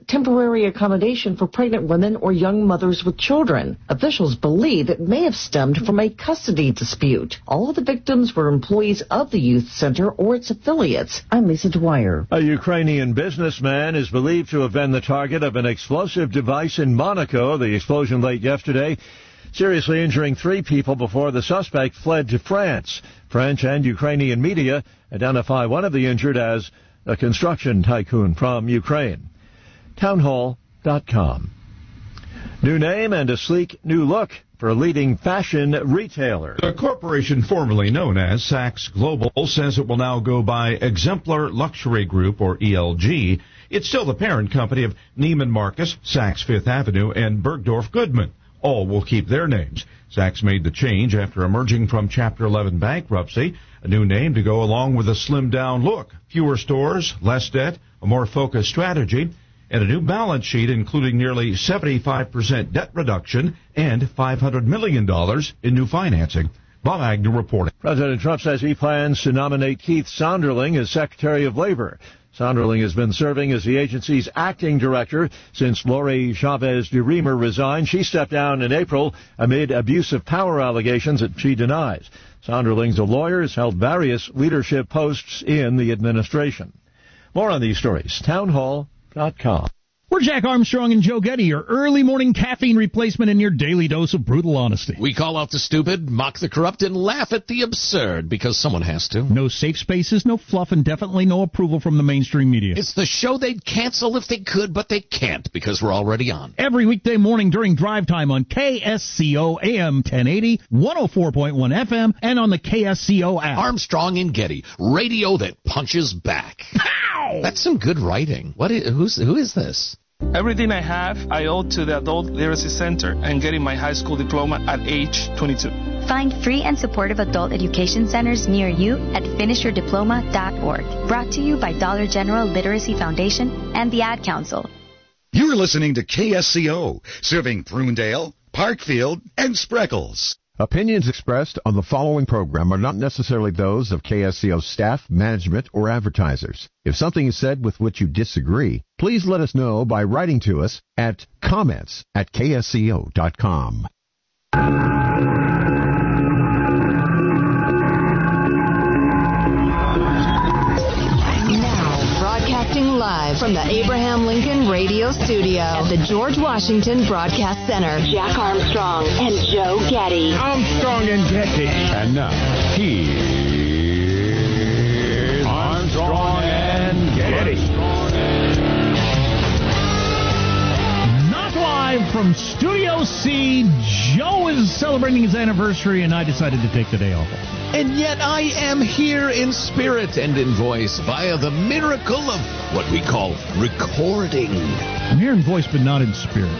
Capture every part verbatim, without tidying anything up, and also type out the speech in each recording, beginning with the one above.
temporary accommodation for pregnant women or young mothers with children. Officials believe it may have stemmed from a custody dispute. All of the victims were employees of the youth center or its affiliates. I'm Lisa Dwyer. A Ukrainian businessman is believed to have been the target of an explosive device in Monaco. The explosion late yesterday seriously injuring three people before the suspect fled to France. French and Ukrainian media identify one of the injured as a construction tycoon from Ukraine. Townhall dot com. New name and a sleek new look for a leading fashion retailer. The corporation formerly known as Saks Global says it will now go by Exemplar Luxury Group, or E L G. It's still the parent company of Neiman Marcus, Saks Fifth Avenue, and Bergdorf Goodman. All will keep their names. Saks made the change after emerging from Chapter eleven bankruptcy. A new name to go along with a slimmed-down look. Fewer stores, less debt, a more focused strategy, and a new balance sheet including nearly seventy-five percent debt reduction and five hundred million dollars in new financing. Bob Agnew reporting. President Trump says he plans to nominate Keith Sonderling as Secretary of Labor. Sonderling has been serving as the agency's acting director since Lori Chavez de Remer resigned. She stepped down in April amid abusive power allegations that she denies. Sonderling's a lawyer, has held various leadership posts in the administration. More on these stories. Townhall dot com. We're Jack Armstrong and Joe Getty, your early morning caffeine replacement and your daily dose of brutal honesty. We call out the stupid, mock the corrupt, and laugh at the absurd, because someone has to. No safe spaces, no fluff, and definitely no approval from the mainstream media. It's the show they'd cancel if they could, but they can't, because we're already on. Every weekday morning during drive time on K S C O A M ten eighty, one oh four point one F M, and on the K S C O app. Armstrong and Getty, radio that punches back. Pow! That's some good writing. What is, who's, who is this? Everything I have, I owe to the Adult Literacy Center and getting my high school diploma at age twenty-two. Find free and supportive adult education centers near you at finish your diploma dot org. Brought to you by Dollar General Literacy Foundation and the Ad Council. You're listening to K S C O, serving Prunedale, Parkfield, and Spreckles. Opinions expressed on the following program are not necessarily those of K S C O staff, management, or advertisers. If something is said with which you disagree, please let us know by writing to us at comments at K S C O dot com. Broadcasting live from the Abraham Lincoln Radio Studio at the George Washington Broadcast Center. Jack Armstrong and Joe Getty. Armstrong and Getty. And now, here's Armstrong and Getty. Not live from Studio C. Joe is celebrating his anniversary, and I decided to take the day off. And yet I am here in spirit and in voice via the miracle of what we call recording. I'm here in voice, but not in spirit.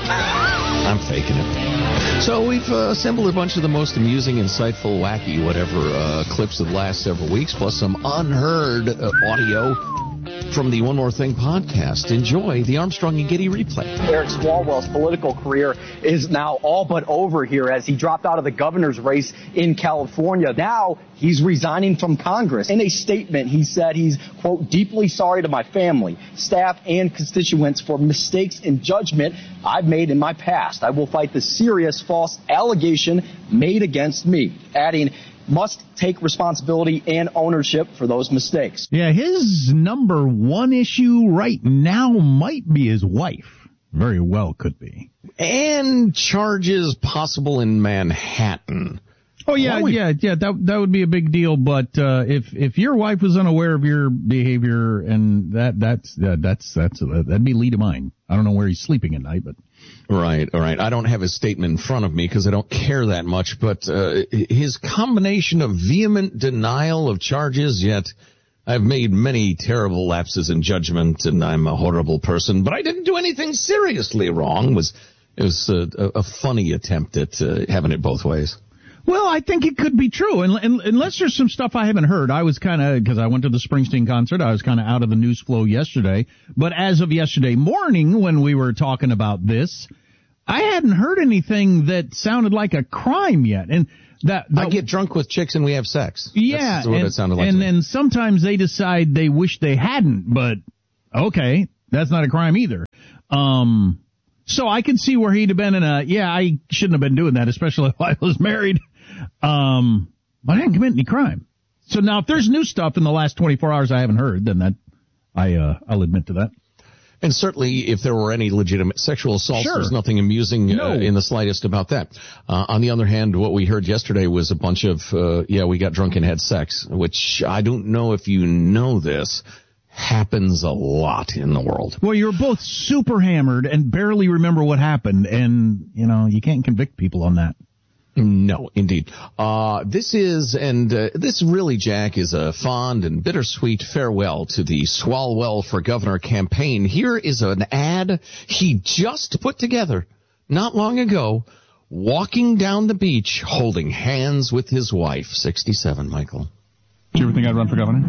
I'm faking it. So we've uh, assembled a bunch of the most amusing, insightful, wacky, whatever uh, clips of the last several weeks, plus some unheard uh, audio from the One More Thing podcast. Enjoy the Armstrong and Getty replay. Eric Swalwell's political career is now all but over here as he dropped out of the governor's race in California. Now he's resigning from Congress. In a statement, he said he's, quote, deeply sorry to my family, staff, and constituents for mistakes in judgment I've made in my past. I will fight the serious false allegation made against me, adding, must take responsibility and ownership for those mistakes. Yeah, his number one issue right now might be his wife. Very well could be. And charges possible in Manhattan. Oh, yeah, we... yeah, yeah, that that would be a big deal. But uh, if if your wife was unaware of your behavior, and that that's uh, that's that's uh, that'd be lead of mine. I don't know where he's sleeping at night, but. Right, all right. I don't have his statement in front of me because I don't care that much, but uh, his combination of vehement denial of charges, yet I've made many terrible lapses in judgment and I'm a horrible person, but I didn't do anything seriously wrong, was it was a, a funny attempt at uh, having it both ways. Well, I think it could be true, and, and unless there's some stuff I haven't heard. I was kind of, because I went to the Springsteen concert, I was kind of out of the news flow yesterday. But as of yesterday morning, when we were talking about this, I hadn't heard anything that sounded like a crime yet. And that, that I get drunk with chicks and we have sex. Yeah, That's what and, it sounded like. And then sometimes they decide they wish they hadn't, but okay, that's not a crime either. Um, so I can see where he'd have been in a, yeah, I shouldn't have been doing that, especially if I was married. Um, but I didn't commit any crime. So now if there's new stuff in the last twenty-four hours I haven't heard, then that, I, uh, I'll admit to that. And certainly, if there were any legitimate sexual assaults, sure. there's nothing amusing no. uh, in the slightest about that. Uh, on the other hand, what we heard yesterday was a bunch of, uh, yeah, we got drunk and had sex, which I don't know if you know this, happens a lot in the world. Well, you're both super hammered and barely remember what happened, and, you know, you can't convict people on that. No, indeed. Uh, this is, and uh, this really, Jack, is a fond and bittersweet farewell to the Swalwell for Governor campaign. Here is an ad he just put together not long ago, walking down the beach, holding hands with his wife, sixty-seven, Michael. Do you ever think I'd run for governor?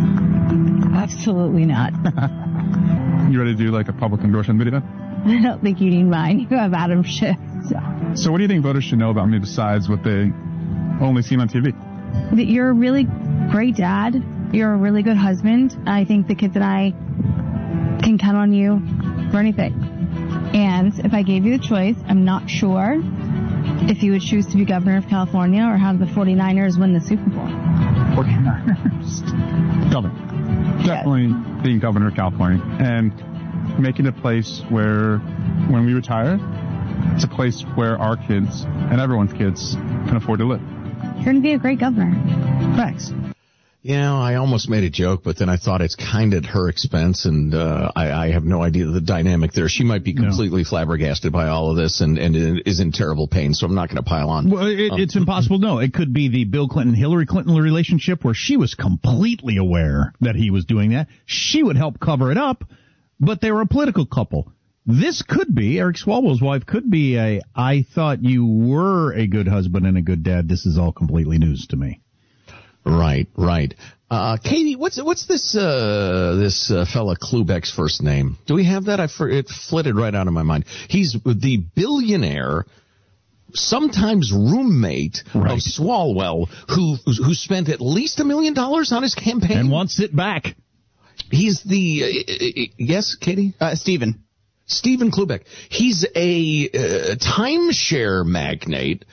Absolutely not. You ready to do like a public endorsement video? I don't think you need mine. You have Adam Schiff. So. so what do you think voters should know about me besides what they only seen on T V? That you're a really great dad. You're a really good husband. I think the kids and I can count on you for anything. And if I gave you the choice, I'm not sure if you would choose to be governor of California or have the forty-niners win the Super Bowl. forty-niners. Governor. Definitely yes. Being governor of California and making a place where when we retire, it's a place where our kids and everyone's kids can afford to live. You're going to be a great governor. Thanks. You know, I almost made a joke, but then I thought it's kind of at her expense, and uh, I, I have no idea the dynamic there. She might be completely no. flabbergasted by all of this and, and is in terrible pain, so I'm not going to pile on. Well, it, um, it's impossible to know. It could be the Bill Clinton-Hillary Clinton relationship where she was completely aware that he was doing that. She would help cover it up, but they were a political couple. This could be, Eric Swalwell's wife could be a, I thought you were a good husband and a good dad. This is all completely news to me. Right, right. Uh, Katie, what's what's this uh, this uh, fella Klubeck's first name? Do we have that? I for, it flitted right out of my mind. He's the billionaire, sometimes roommate right. of Swalwell, who who spent at least a million dollars on his campaign and wants it back. He's the uh, yes, Katie, uh, Stephen, Stephen Klubeck. He's a uh, timeshare magnate,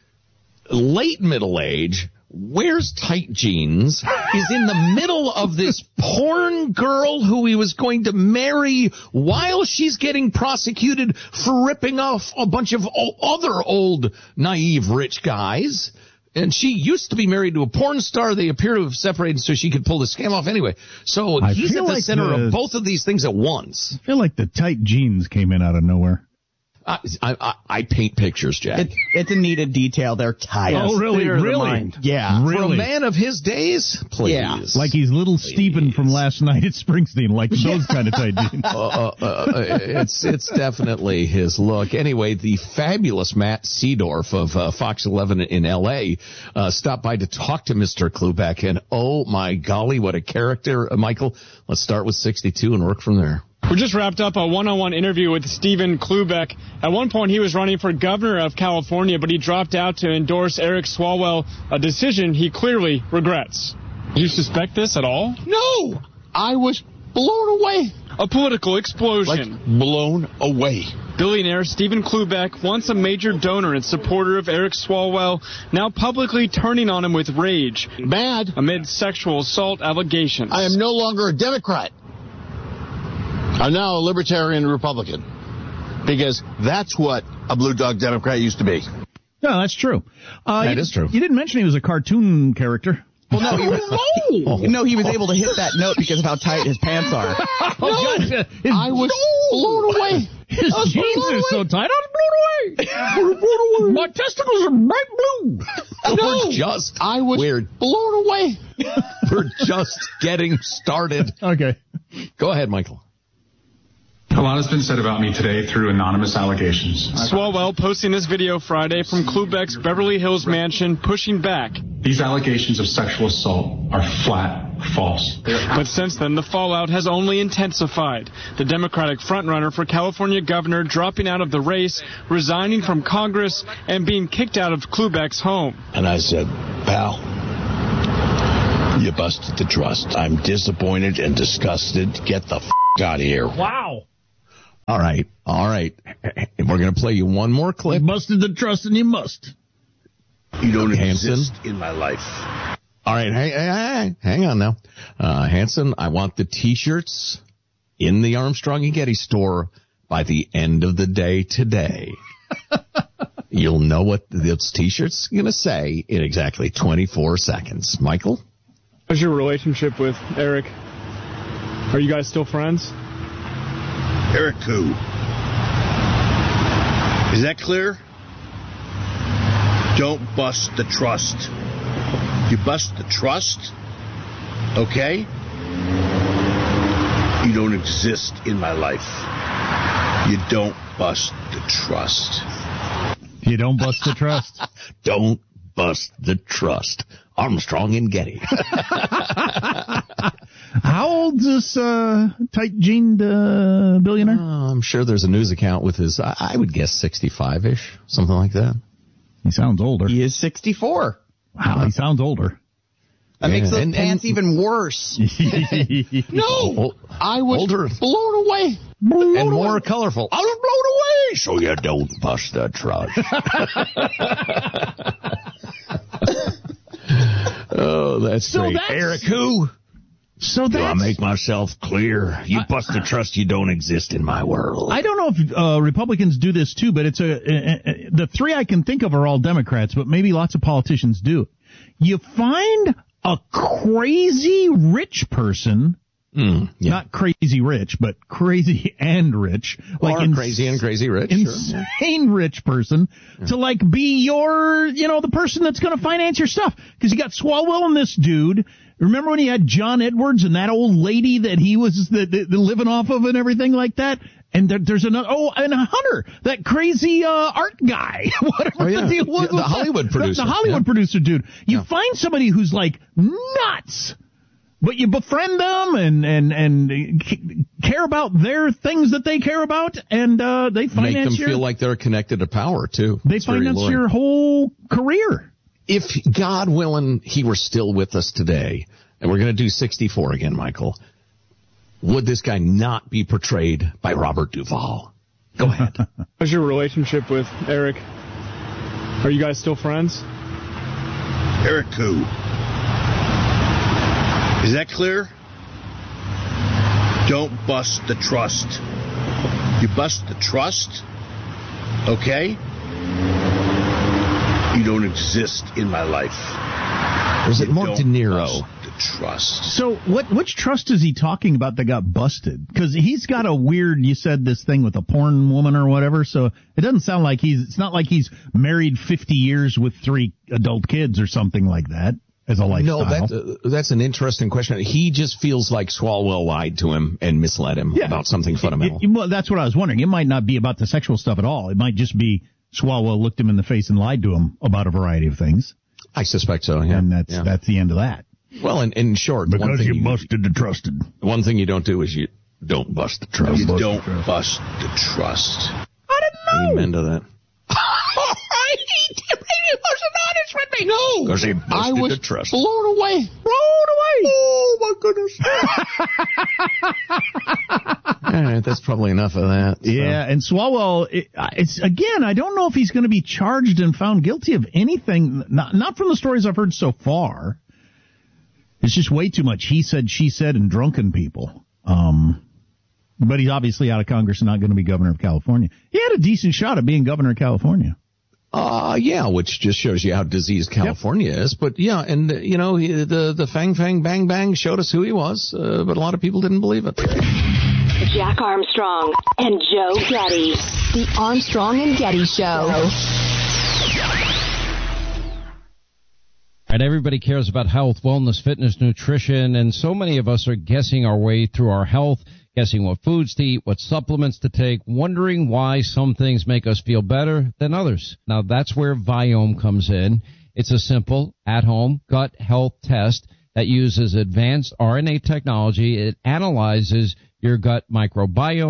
late middle age. Wears tight jeans, is in the middle of this porn girl who he was going to marry while she's getting prosecuted for ripping off a bunch of other old, naive, rich guys. And she used to be married to a porn star. They appear to have separated so she could pull the scam off anyway. So I he's at the like center the, of both of these things at once. I feel like the tight jeans came in out of nowhere. I, I, I paint pictures, Jack. It, it's a needed detail. They're tight. Oh, really? Really? Yeah. Really? For a man of his days? Please. Yeah. Like he's little Please. Stephen from last night at Springsteen, like those kind of tight jeans. uh, uh, uh, it's, it's definitely his look. Anyway, the fabulous Matt Seedorf of uh, Fox eleven in L A uh, stopped by to talk to Mister Klubeck, and oh my golly, what a character. Uh, Michael, let's start with sixty-two and work from there. We just wrapped up a one-on-one interview with Stephen Klubeck. At one point, he was running for governor of California, but he dropped out to endorse Eric Swalwell, a decision he clearly regrets. Do you suspect this at all? No! I was blown away. A political explosion. Like blown away. Billionaire Stephen Klubeck, once a major donor and supporter of Eric Swalwell, now publicly turning on him with rage. Mad. Amid sexual assault allegations. I am no longer a Democrat. I'm now a libertarian Republican, because that's what a blue dog Democrat used to be. No, that's true. Uh, that you, is true. You didn't mention he was a cartoon character. Well, no, he was, oh. no, he was able to hit that note because of how tight his pants are. No, gotcha. his, I was no. blown away. His jeans are away. so tight, I was blown away. I was blown away. My testicles are bright blue. No, We're just I was weird. blown away. We're just getting started. Okay. Go ahead, Michael. A lot has been said about me today through anonymous allegations. Swalwell posting this video Friday from Klubeck's Beverly Hills mansion, pushing back. These allegations of sexual assault are flat false. But since then, the fallout has only intensified. The Democratic frontrunner for California governor dropping out of the race, resigning from Congress, and being kicked out of Klubeck's home. And I said, pal, you busted the trust. I'm disappointed and disgusted. Get the f*** out of here. Wow. All right, all right. We're going to play you one more clip. You busted the trust and you must. You don't Hanson. exist in my life. All right, hey, hey, hey, hang on now. Uh, Hanson, I want the T-shirts in the Armstrong and Getty store by the end of the day today. You'll know what those T-shirts are going to say in exactly twenty-four seconds. Michael? How's your relationship with Eric? Are you guys still friends? Eric who? Is that clear? Don't bust the trust. You bust the trust, okay? You don't exist in my life. You don't bust the trust. You don't bust the trust. Don't bust the trust. Armstrong and Getty. How old's this uh, tight-jeaned uh, billionaire? Uh, I'm sure there's a news account with his, I, I would guess sixty-five-ish, something like that. He sounds older. He is sixty-four. Wow, he sounds older. That Yeah, makes those and- pants and- even worse. No, I was Older. blown away. And more colorful. I was blown away, so you don't bust the trust. Oh, that's So great. that's- Eric who? So Do I that's... make myself clear? You bust the trust, you don't exist in my world. I don't know if uh, Republicans do this too, but it's a, a, a the three I can think of are all Democrats, but maybe lots of politicians do. You find a crazy rich person, Mm, yeah. not crazy rich, but crazy and rich, Or like ins- crazy and crazy rich. Sure. insane rich person to like be your, you know, the person that's going to finance your stuff. Because you got Swalwell and this dude. Remember when he had John Edwards and that old lady that he was the, the, the living off of and everything like that? And there, there's another, oh, and Hunter, that crazy uh, art guy, whatever Oh, yeah. the deal was. Yeah, the with that. Hollywood The- producer. The, Hollywood Yeah. producer dude. You Yeah. find somebody who's like nuts, but you befriend them and, and, and c- care about their things that they care about, and uh, they Make finance them your, feel like they're connected to power, too. they It's very finance alluring. your whole career. If, God willing, he were still with us today, and we're going to do sixty-four again, Michael, would this guy not be portrayed by Robert Duvall? Go ahead. How's your relationship with Eric? Are you guys still friends? Eric who? Is that clear? Don't bust the trust. You bust the trust, okay? You don't exist in my life. Was it You more don't De Niro? bust the trust. So what, which trust is he talking about that got busted? Because he's got a weird, you said this thing with a porn woman or whatever, so it doesn't sound like he's, it's not like he's married fifty years with three adult kids or something like that as a lifestyle. No, that, uh, that's an interesting question. He just feels like Swalwell lied to him and misled him Yeah. about something fundamental. It- it- well, that's what I was wondering. It might not be about the sexual stuff at all. It might just be Swalwell looked him in the face and lied to him about a variety of things. I suspect so, yeah. And that's Yeah. that's the end of that. Well, in, in short, one Because thing you busted the trusted. One thing you don't do is you don't bust the trust. You don't bust the trust. I didn't know. Amen to that. He wasn't honest with me. No, Because he I busted was the trust. blown away. Throw it away. Oh my goodness. All right, that's probably enough of that. So. Yeah, and Swalwell, it, it's again, I don't know if he's going to be charged and found guilty of anything, not, not from the stories I've heard so far. It's just way too much he said, she said, and drunken people. Um, but he's obviously out of Congress and not going to be governor of California. He had a decent shot at being governor of California. Uh, yeah, which just shows you how diseased California yep. is. But yeah, and uh, you know, he, the the Fang Fang Bang Bang showed us who he was, uh, but a lot of people didn't believe it. Jack Armstrong and Joe Getty. The Armstrong and Getty Show. And everybody cares about health, wellness, fitness, nutrition, and so many of us are guessing our way through our health, guessing what foods to eat, what supplements to take, wondering why some things make us feel better than others. Now, that's where Viome comes in. It's a simple, at-home gut health test that uses advanced R N A technology. It analyzes your gut microbiome,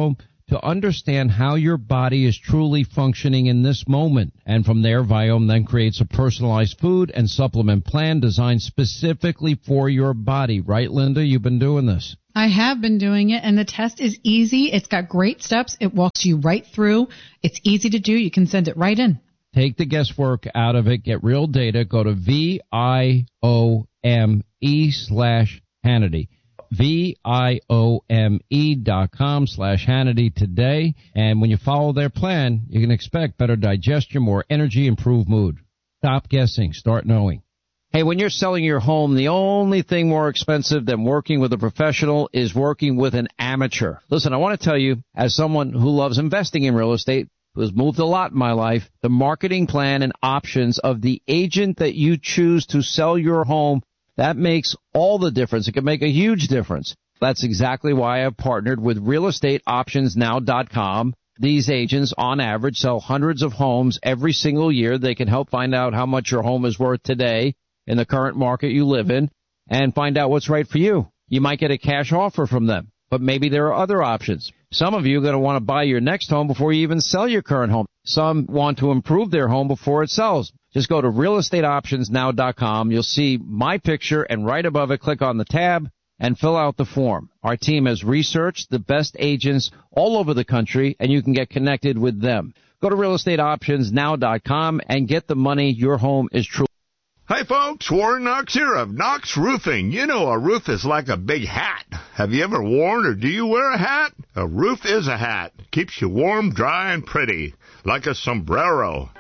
to understand how your body is truly functioning in this moment. And from there, Viome then creates a personalized food and supplement plan designed specifically for your body. Right, Linda? You've been doing this. I have been doing it, and the test is easy. It's got great steps. It walks you right through. It's easy to do. You can send it right in. Take the guesswork out of it. Get real data. Go to V I O M E slash Hannity. V I O M E dot com slash Hannity today. And when you follow their plan, you can expect better digestion, more energy, improved mood. Stop guessing. Start knowing. Hey, when you're selling your home, the only thing more expensive than working with a professional is working with an amateur. Listen, I want to tell you, as someone who loves investing in real estate, who has moved a lot in my life, the marketing plan and options of the agent that you choose to sell your home, that makes all the difference. It can make a huge difference. That's exactly why I've partnered with real estate options now dot com. These agents, on average, sell hundreds of homes every single year. They can help find out how much your home is worth today in the current market you live in and find out what's right for you. You might get a cash offer from them, but maybe there are other options. Some of you are going to want to buy your next home before you even sell your current home. Some want to improve their home before it sells. Just go to real estate options now dot com. You'll see my picture, and right above it, click on the tab and fill out the form. Our team has researched the best agents all over the country, and you can get connected with them. Go to real estate options now dot com and get the money your home is truly. Hi, folks. Warren Knox here of Knox Roofing. You know, a roof is like a big hat. Have you ever worn or do you wear a hat? A roof is a hat. Keeps you warm, dry, and pretty. Like a sombrero.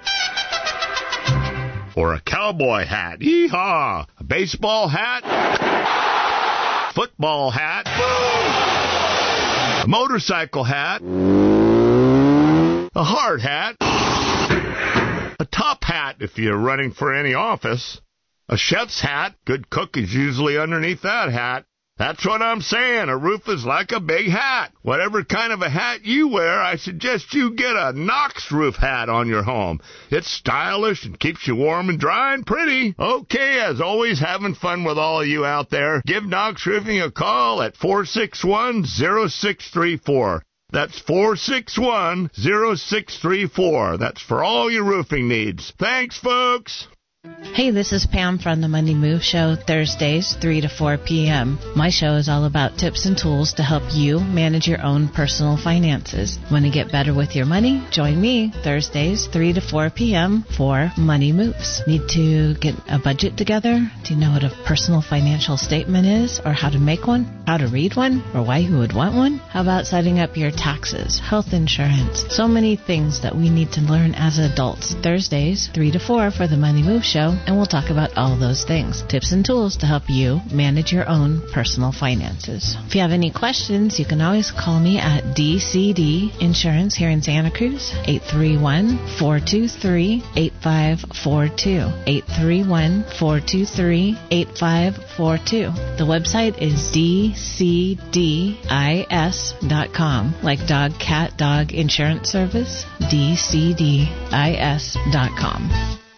Or a cowboy hat. Yee-haw! A baseball hat. Football hat. A motorcycle hat. A hard hat. A top hat if you're running for any office. A chef's hat. Good cook is usually underneath that hat. That's what I'm saying. A roof is like a big hat. Whatever kind of a hat you wear, I suggest you get a Knox roof hat on your home. It's stylish and keeps you warm and dry and pretty. Okay, as always, having fun with all of you out there. Give Knox Roofing a call at four six one, zero six three four. That's four six one, zero six three four. That's for all your roofing needs. Thanks, folks. Hey, this is Pam from the Money Move Show, Thursdays, three to four p.m. My show is all about tips and tools to help you manage your own personal finances. Want to get better with your money? Join me Thursdays, three to four p.m. for Money Moves. Need to get a budget together? Do you know what a personal financial statement is, or how to make one, how to read one, or why you would want one? How about setting up your taxes, health insurance? So many things that we need to learn as adults. Thursdays, three to four for the Money Move Show. And we'll talk about all those things. Tips and tools to help you manage your own personal finances. If you have any questions, you can always call me at D C D Insurance here in Santa Cruz, eight three one, four two three, eight five four two, eight three one, four two three, eight five four two. The website is D C D I S dot com, like dog, cat, dog insurance service, D C D I S dot com.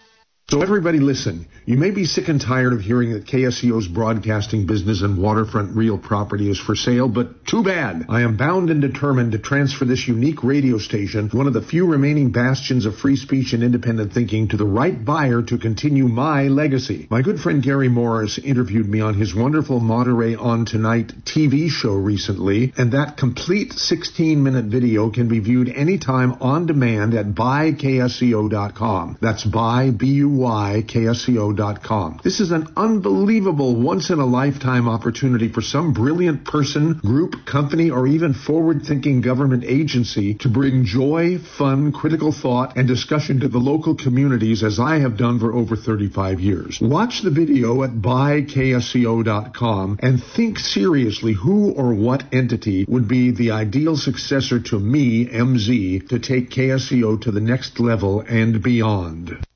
So everybody listen, you may be sick and tired of hearing that K S E O's broadcasting business and waterfront real property is for sale, but too bad. I am bound and determined to transfer this unique radio station, one of the few remaining bastions of free speech and independent thinking, to the right buyer to continue my legacy. My good friend Gary Morris interviewed me on his wonderful Monterey On Tonight T V show recently, and that complete sixteen-minute video can be viewed anytime on demand at buy K S E O dot com. That's buy, B U Y, K S E O dot com. This is an unbelievable once-in-a-lifetime opportunity for some brilliant person, group, company, or even forward-thinking government agency to bring joy, fun, critical thought, and discussion to the local communities, as I have done for over thirty-five years. Watch the video at buy K S E O dot com and think seriously who or what entity would be the ideal successor to me, M Z, to take K S E O to the next level and beyond.